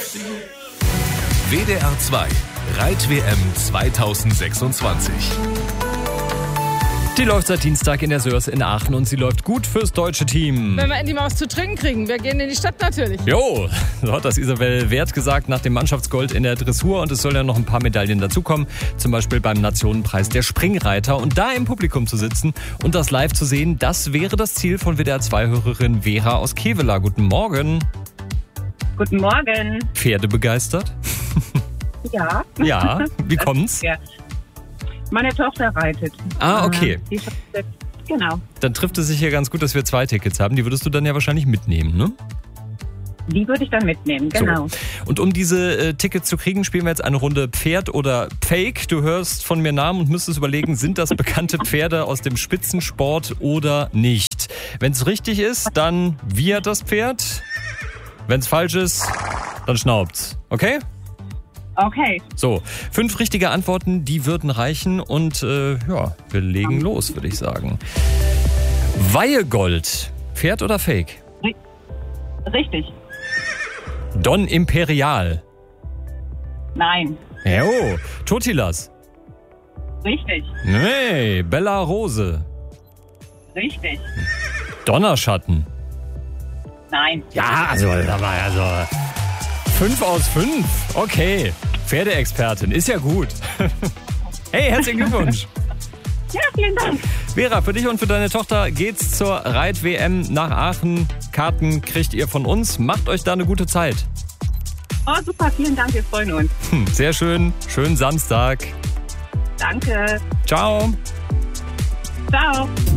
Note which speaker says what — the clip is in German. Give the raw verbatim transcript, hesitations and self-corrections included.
Speaker 1: W D R zwei Reit-W M zweitausendsechsundzwanzig.
Speaker 2: Die läuft seit Dienstag in der Sörs in Aachen und sie läuft gut fürs deutsche Team.
Speaker 3: Wenn wir endlich mal was zu trinken kriegen, wir gehen in die Stadt natürlich.
Speaker 2: Jo, so hat das Isabel Wert gesagt nach dem Mannschaftsgold in der Dressur und es soll ja noch ein paar Medaillen dazukommen, zum Beispiel beim Nationenpreis der Springreiter. Und da im Publikum zu sitzen und das live zu sehen, das wäre das Ziel von W D R zwei-Hörerin Vera aus Kevela. Guten Morgen.
Speaker 4: Guten Morgen.
Speaker 2: Pferde begeistert?
Speaker 4: Ja.
Speaker 2: Ja, wie kommt's?
Speaker 4: Ja. Meine Tochter reitet.
Speaker 2: Ah, okay.
Speaker 4: Die, genau.
Speaker 2: Dann trifft es sich ja ganz gut, dass wir zwei Tickets haben. Die würdest du dann ja wahrscheinlich mitnehmen, ne?
Speaker 4: Die würde ich dann mitnehmen, genau.
Speaker 2: So. Und um diese äh, Tickets zu kriegen, spielen wir jetzt eine Runde Pferd oder Fake. Du hörst von mir Namen und müsstest überlegen, sind das bekannte Pferde aus dem Spitzensport oder nicht? Wenn es richtig ist, dann wiehert das Pferd. Wenn es falsch ist, dann schnaubt's. Okay?
Speaker 4: Okay.
Speaker 2: So, fünf richtige Antworten, die würden reichen und äh, ja, wir legen los, würde ich sagen. Weihegold, Pferd oder Fake?
Speaker 4: Richtig.
Speaker 2: Don Imperial.
Speaker 4: Nein.
Speaker 2: Jo, Totilas.
Speaker 4: Richtig.
Speaker 2: Nee, Bella Rose.
Speaker 4: Richtig.
Speaker 2: Donnerschatten.
Speaker 4: Nein.
Speaker 2: Ja, also, da war also fünf aus fünf. Okay, Pferdeexpertin, ist ja gut. Hey, herzlichen Glückwunsch.
Speaker 4: Ja, vielen Dank.
Speaker 2: Vera, für dich und für deine Tochter geht's zur Reit-W M nach Aachen. Karten kriegt ihr von uns. Macht euch da eine gute Zeit.
Speaker 4: Oh, super, vielen Dank, wir freuen uns.
Speaker 2: Hm, sehr schön. Schönen Samstag.
Speaker 4: Danke.
Speaker 2: Ciao.
Speaker 4: Ciao.